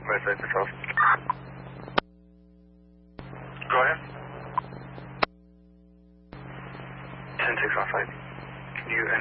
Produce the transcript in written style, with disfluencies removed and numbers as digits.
West side patrol. Go ahead. 10-6 on site. Can you